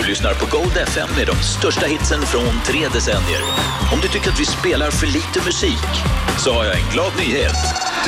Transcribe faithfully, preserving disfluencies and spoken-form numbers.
lyssnar på Gold F M med de största hitsen från tre decennier. Om du tycker att vi spelar för lite musik så har jag en glad nyhet.